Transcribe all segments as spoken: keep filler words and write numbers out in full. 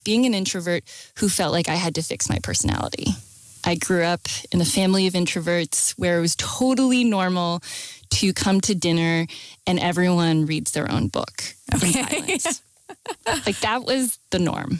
being an introvert who felt like I had to fix my personality. I grew up in a family of introverts where it was totally normal to come to dinner and everyone reads their own book in silence. Like that was the norm.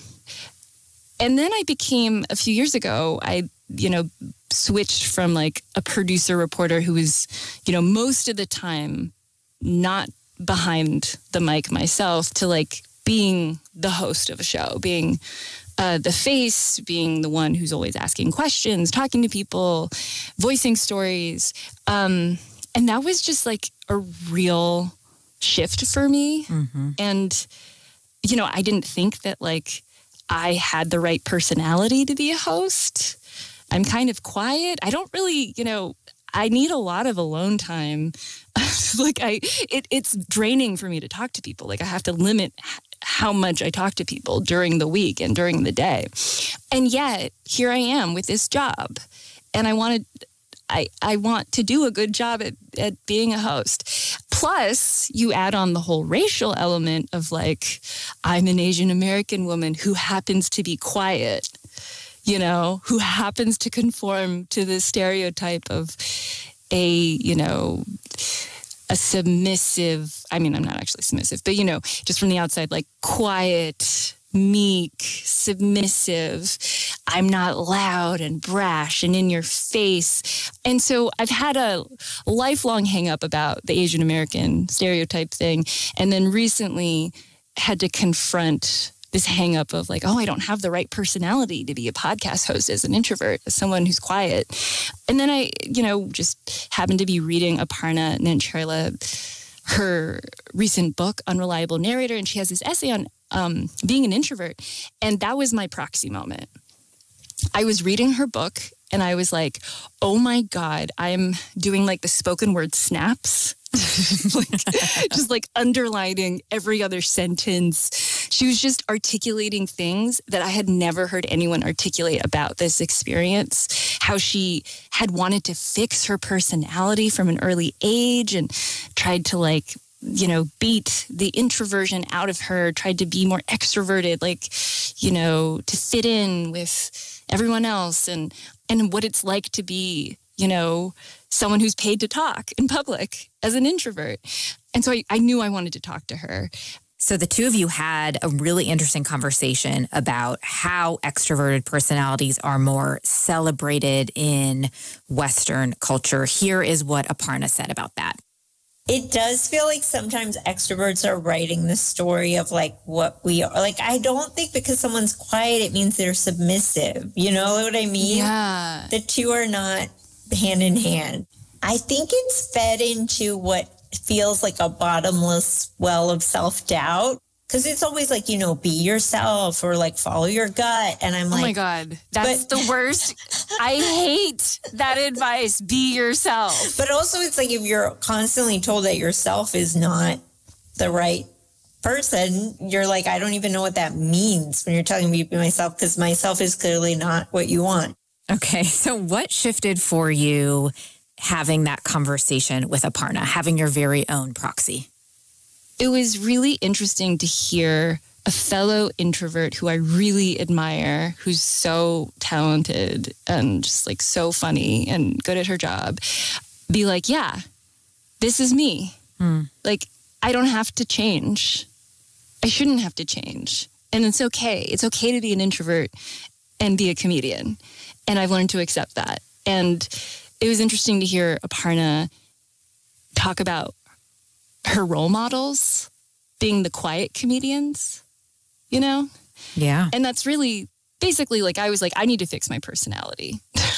And then I became, a few years ago, I, you know, switched from like a producer reporter who was, you know, most of the time not behind the mic myself to like being the host of a show, being uh, the face, being the one who's always asking questions, talking to people, voicing stories. Um, and that was just like a real shift for me. Mm-hmm. And, you know, I didn't think that like I had the right personality to be a host. I'm kind of quiet. I don't really, you know, I need a lot of alone time. like I, it, it's draining for me to talk to people. Like I have to limit how much I talk to people during the week and during the day. And yet here I am with this job, and I wanted, I, I want to do a good job at, at being a host. Plus, you add on the whole racial element of like, I'm an Asian American woman who happens to be quiet, you know, who happens to conform to the stereotype of a, you know, a submissive, I mean, I'm not actually submissive, but, you know, just from the outside, like quiet, meek, submissive. I'm not loud and brash and in your face. And so I've had a lifelong hang up about the Asian American stereotype thing. And then recently had to confront this hang up of like, oh, I don't have the right personality to be a podcast host as an introvert, as someone who's quiet. And then I, you know, just happened to be reading Aparna Nancherla, her recent book, Unreliable Narrator, and she has this essay on um, being an introvert. And that was my proxy moment. I was reading her book and I was like, oh my God, I'm doing like the spoken word snaps. like, just like underlining every other sentence. She was just articulating things that I had never heard anyone articulate about this experience, how she had wanted to fix her personality from an early age and tried to like, you know, beat the introversion out of her, tried to be more extroverted, like, you know, to fit in with everyone else, and, and what it's like to be, you know, someone who's paid to talk in public as an introvert. And so I, I knew I wanted to talk to her. So the two of you had a really interesting conversation about how extroverted personalities are more celebrated in Western culture. Here is what Aparna said about that. It does feel like sometimes extroverts are writing the story of like what we are. Like, I don't think because someone's quiet, it means they're submissive. You know what I mean? Yeah. The two are not hand in hand. I think it's fed into what feels like a bottomless well of self-doubt. Because it's always like, you know, be yourself or like follow your gut. And I'm like, oh my God, that's but, the worst. I hate that advice. Be yourself. But also it's like if you're constantly told that yourself is not the right person, you're like, I don't even know what that means when you're telling me to be myself, because myself is clearly not what you want. Okay. So what shifted for you having that conversation with Aparna, having your very own proxy? It was really interesting to hear a fellow introvert who I really admire, who's so talented and just like so funny and good at her job, be like, yeah, this is me. Mm. Like, I don't have to change. I shouldn't have to change. And it's okay. It's okay to be an introvert and be a comedian. And I've learned to accept that. And it was interesting to hear Aparna talk about her role models being the quiet comedians, you know? Yeah. And that's really basically like, I was like, I need to fix my personality.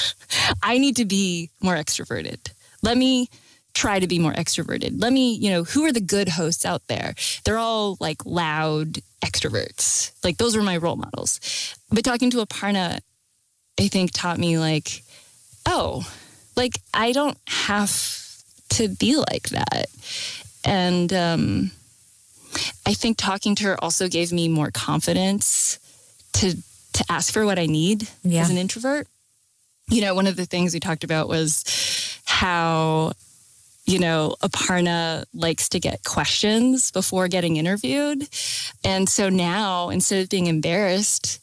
I need to be more extroverted. Let me try to be more extroverted. Let me, you know, who are the good hosts out there? They're all like loud extroverts. Like those were my role models. But talking to Aparna, I think taught me like, oh, like I don't have to be like that. And um, I think talking to her also gave me more confidence to to ask for what I need yeah. as an introvert. You know, one of the things we talked about was how you know, Aparna likes to get questions before getting interviewed. And so now, instead of being embarrassed